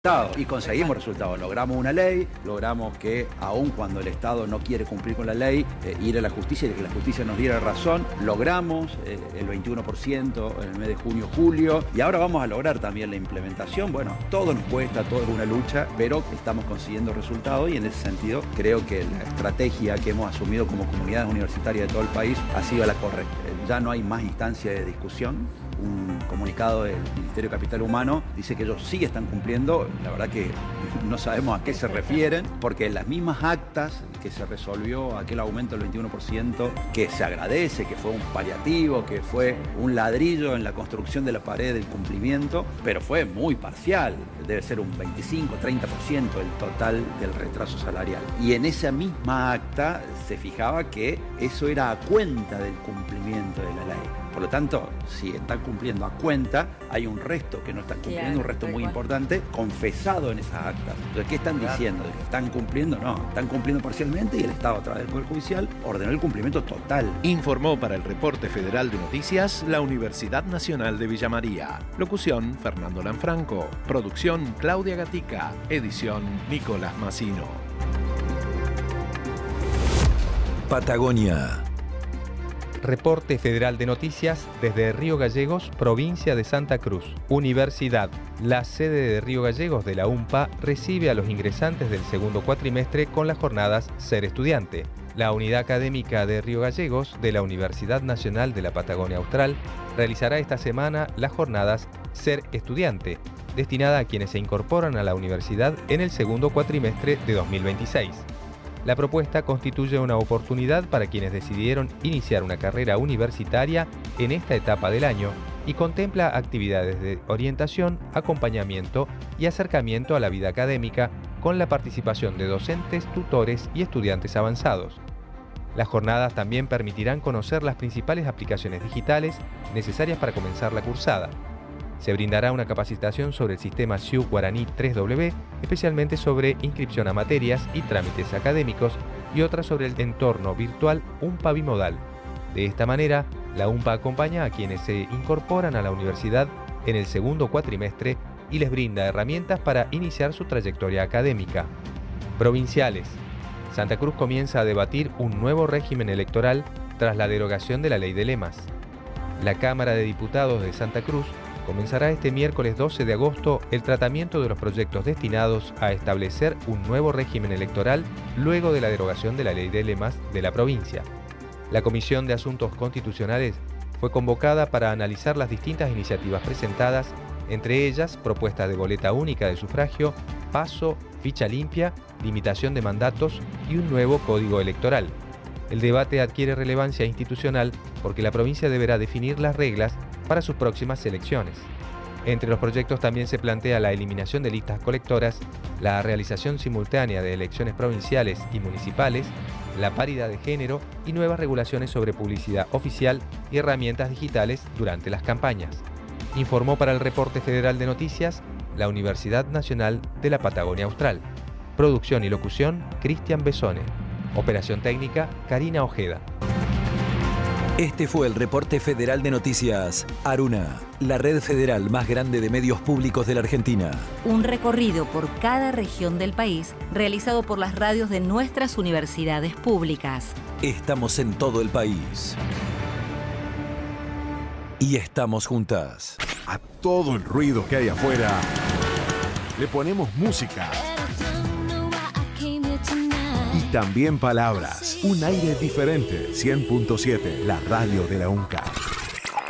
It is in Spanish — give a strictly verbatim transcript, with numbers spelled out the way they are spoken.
Y conseguimos resultados, logramos una ley, logramos que aun cuando el Estado no quiere cumplir con la ley, eh, ir a la justicia y que la justicia nos diera razón, logramos eh, el veintiuno por ciento en el mes de junio, julio, y ahora vamos a lograr también la implementación. Bueno, todo nos cuesta, todo es una lucha, pero estamos consiguiendo resultados y en ese sentido creo que la estrategia que hemos asumido como comunidades universitarias de todo el país ha sido la correcta. Ya no hay más instancia de discusión. Un comunicado del Ministerio de Capital Humano dice que ellos sí están cumpliendo. La verdad que no sabemos a qué se refieren, porque las mismas actas que se resolvió aquel aumento del veintiuno por ciento, que se agradece, que fue un paliativo, que fue un ladrillo en la construcción de la pared del cumplimiento, pero fue muy parcial, debe ser un veinticinco, treinta por ciento del total del retraso salarial. Y en esa misma acta se fijaba que eso era a cuenta del cumplimiento de la ley. Por lo tanto, si están cumpliendo a cuenta, hay un resto que no están cumpliendo, un resto muy importante, confesado en esas actas. Entonces, ¿qué están diciendo? ¿De que están cumpliendo? No, están cumpliendo parcialmente y el Estado, a través del Poder Judicial, ordenó el cumplimiento total. Informó para el Reporte Federal de Noticias la Universidad Nacional de Villa María. Locución, Fernando Lanfranco. Producción, Claudia Gatica. Edición, Nicolás Massino. Patagonia. Reporte Federal de Noticias desde Río Gallegos, provincia de Santa Cruz. Universidad. La sede de Río Gallegos de la UMPA recibe a los ingresantes del segundo cuatrimestre con las jornadas Ser Estudiante. La Unidad Académica de Río Gallegos de la Universidad Nacional de la Patagonia Austral realizará esta semana las jornadas Ser Estudiante, destinada a quienes se incorporan a la universidad en el segundo cuatrimestre de dos mil veintiséis. La propuesta constituye una oportunidad para quienes decidieron iniciar una carrera universitaria en esta etapa del año y contempla actividades de orientación, acompañamiento y acercamiento a la vida académica con la participación de docentes, tutores y estudiantes avanzados. Las jornadas también permitirán conocer las principales aplicaciones digitales necesarias para comenzar la cursada. Se brindará una capacitación sobre el sistema S I U Guaraní tres W, especialmente sobre inscripción a materias y trámites académicos, y otra sobre el entorno virtual UMPA Bimodal. De esta manera, la UMPA acompaña a quienes se incorporan a la universidad en el segundo cuatrimestre y les brinda herramientas para iniciar su trayectoria académica. Provinciales. Santa Cruz comienza a debatir un nuevo régimen electoral tras la derogación de la ley de lemas. La Cámara de Diputados de Santa Cruz comenzará este miércoles doce de agosto el tratamiento de los proyectos destinados a establecer un nuevo régimen electoral luego de la derogación de la ley de lemas de la provincia. La Comisión de Asuntos Constitucionales fue convocada para analizar las distintas iniciativas presentadas, entre ellas propuestas de boleta única de sufragio, paso, ficha limpia, limitación de mandatos y un nuevo código electoral. El debate adquiere relevancia institucional porque la provincia deberá definir las reglas para sus próximas elecciones. Entre los proyectos también se plantea la eliminación de listas colectoras, la realización simultánea de elecciones provinciales y municipales, la paridad de género y nuevas regulaciones sobre publicidad oficial y herramientas digitales durante las campañas. Informó para el Reporte Federal de Noticias la Universidad Nacional de la Patagonia Austral. Producción y locución, Cristian Besone. Operación técnica, Karina Ojeda. Este fue el Reporte Federal de Noticias. Aruna, la red federal más grande de medios públicos de la Argentina. Un recorrido por cada región del país realizado por las radios de nuestras universidades públicas. Estamos en todo el país. Y estamos juntas. A todo el ruido que hay afuera, le ponemos música. Y también palabras. Un aire diferente. cien punto siete, la radio de la UNCA.